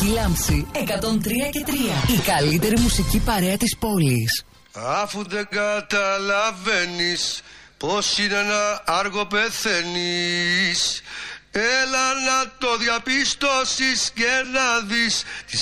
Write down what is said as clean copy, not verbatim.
Μουσική Λάμψη 103 και 3. Η καλύτερη μουσική παρέα της πόλης. Αφού δεν καταλαβαίνεις πως είναι ένα άργο πεθαίνεις, έλα να το διαπιστώσεις και να δεις